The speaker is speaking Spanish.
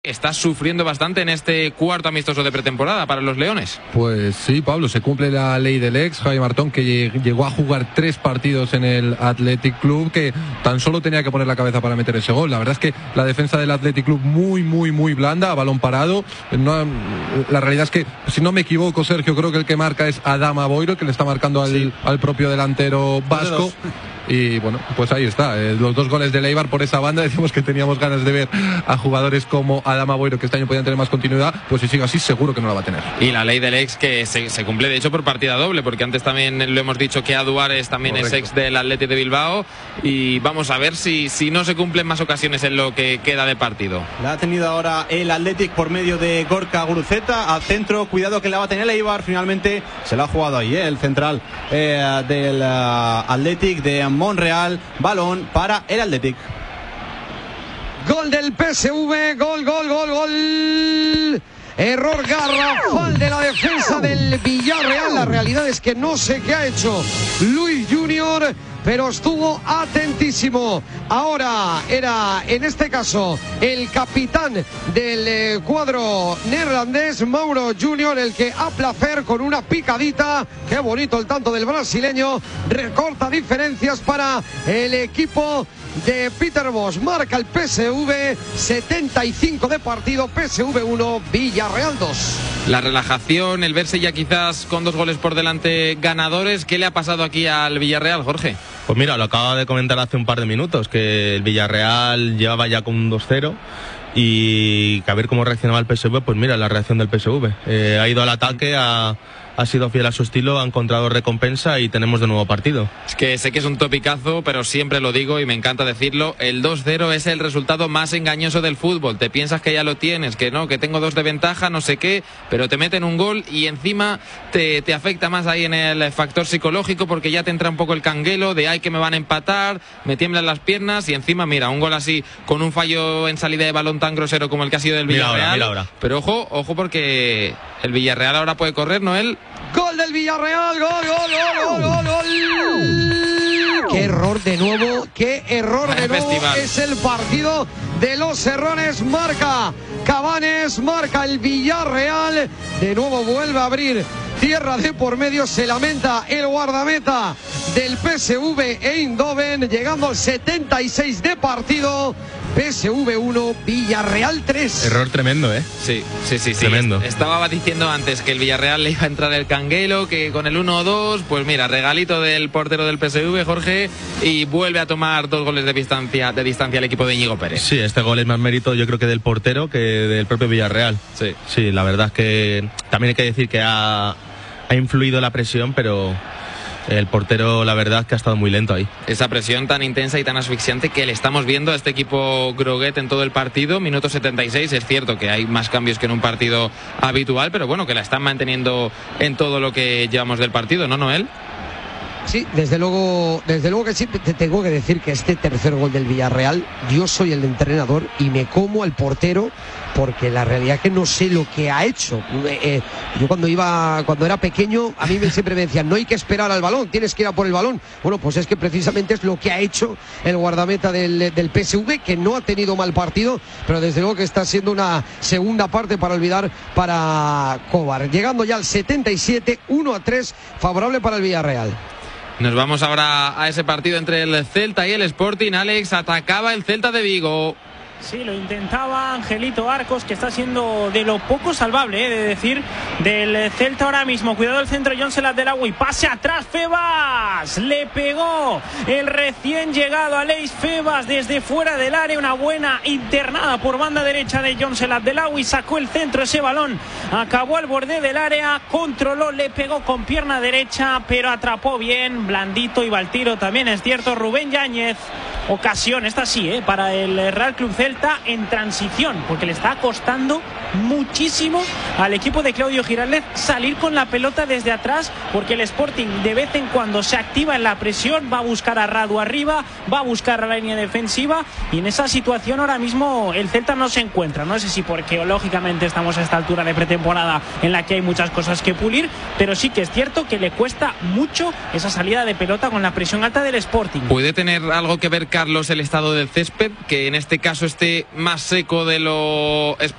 Está sufriendo bastante en este cuarto amistoso de pretemporada para los leones. Pues sí, Pablo, se cumple la ley del ex. Javi Martón, que llegó a jugar 3 partidos en el Athletic Club, que tan solo tenía que poner la cabeza para meter ese gol. La verdad es que la defensa del Athletic Club muy blanda, a balón parado. No, la realidad es que, si no me equivoco, Sergio, creo que el que marca es Adama Boiro, que le está marcando al propio delantero vasco. Y bueno, pues ahí está, los 2 goles de Eibar por esa banda. Decimos que teníamos ganas de ver a jugadores como Adama Boiro, que este año podían tener más continuidad. Pues si sigue así, seguro que no la va a tener. Y la ley del ex, que se cumple de hecho por partida doble, porque antes también lo hemos dicho que Adu Ares también es ex del Athletic de Bilbao. Y vamos a ver si no se cumplen más ocasiones en lo que queda de partido. La ha tenido ahora el Athletic por medio de Gorka Guruceta al centro. Cuidado que la va a tener el Eibar. Finalmente se la ha jugado ahí, el central del Athletic de Monreal. Balón para el Athletic. Gol del PSV, gol. Error garrafal de la defensa del Villarreal. La realidad es que no sé qué ha hecho Luis Junior, pero estuvo atentísimo. Ahora era, en este caso, el capitán del cuadro neerlandés, Mauro Junior, el que a placer con una picadita. Qué bonito el tanto del brasileño. Recorta diferencias para el equipo de Peter Bosz. Marca el PSV, 75 de partido, PSV 1, Villarreal 2. La relajación, el verse ya quizás con 2 goles por delante ganadores. ¿Qué le ha pasado aquí al Villarreal, Jorge? Pues mira, lo acaba de comentar hace un par de minutos, que el Villarreal llevaba ya con un 2-0 y que a ver cómo reaccionaba el PSV. Pues mira la reacción del PSV. Ha ido al ataque, ha sido fiel a su estilo, ha encontrado recompensa y tenemos de nuevo partido. Es que sé que es un topicazo, pero siempre lo digo y me encanta decirlo. El 2-0 es el resultado más engañoso del fútbol. Te piensas que ya lo tienes, que no, que tengo 2 de ventaja, no sé qué, pero te meten un gol y encima te afecta más ahí en el factor psicológico, porque ya te entra un poco el canguelo de ay, que me van a empatar, me tiemblan las piernas, y encima mira, un gol así con un fallo en salida de balón tan grosero como el que ha sido del Villarreal. Mira ahora. Pero ojo porque el Villarreal ahora puede correr, Noel. Gol del Villarreal, gol. Qué error de nuevo, Festival. Es el partido de los errores. Marca Cabanes, marca el Villarreal. De nuevo vuelve a abrir tierra de por medio. Se lamenta el guardameta del PSV Eindhoven, llegando al 76 de partido. PSV 1, Villarreal 3. Error tremendo, Sí. Tremendo. Estaba diciendo antes que el Villarreal le iba a entrar el canguelo, que con el 1-2, pues mira, regalito del portero del PSV, Jorge, y vuelve a tomar 2 goles de distancia al equipo de Íñigo Pérez. Sí, este gol es más mérito, yo creo, que del portero que del propio Villarreal. Sí, la verdad es que también hay que decir que ha influido la presión, pero el portero, la verdad, que ha estado muy lento ahí. Esa presión tan intensa y tan asfixiante que le estamos viendo a este equipo groguet en todo el partido. Minuto 76, es cierto que hay más cambios que en un partido habitual, pero bueno, que la están manteniendo en todo lo que llevamos del partido, ¿no, Noel? Sí, desde luego que sí. Te tengo que decir que este tercer gol del Villarreal, yo soy el entrenador y me como al portero, porque la realidad es que no sé lo que ha hecho. Yo cuando era pequeño, a mí siempre me decían, no hay que esperar al balón, tienes que ir a por el balón. Bueno, pues es que precisamente es lo que ha hecho el guardameta del PSV, que no ha tenido mal partido, pero desde luego que está siendo una segunda parte para olvidar para Kovar. Llegando ya al 77, 1-3, favorable para el Villarreal. Nos vamos ahora a ese partido entre el Celta y el Sporting. Alex, atacaba el Celta de Vigo. Sí, lo intentaba Angelito Arcos, que está siendo de lo poco salvable, de decir, del Celta ahora mismo. Cuidado el centro, Jonsen Abdellaoui, pase atrás, Febas, le pegó el recién llegado Aleix Febas desde fuera del área, una buena internada por banda derecha de Jonsen Abdellaoui, sacó el centro, ese balón acabó al borde del área, controló, le pegó con pierna derecha, pero atrapó bien, blandito, iba al tiro, también es cierto, Rubén Yáñez. Ocasión, esta sí, para el Real Club Celta en transición, porque le está costando muchísimo al equipo de Claudio Giraldez salir con la pelota desde atrás, porque el Sporting de vez en cuando se activa en la presión, va a buscar a Radu arriba, va a buscar a la línea defensiva, y en esa situación ahora mismo el Celta no se encuentra. No sé si porque lógicamente estamos a esta altura de pretemporada en la que hay muchas cosas que pulir, pero sí que es cierto que le cuesta mucho esa salida de pelota con la presión alta del Sporting. ¿Puede tener algo que ver Carlos, el estado del césped, que en este caso esté más seco de lo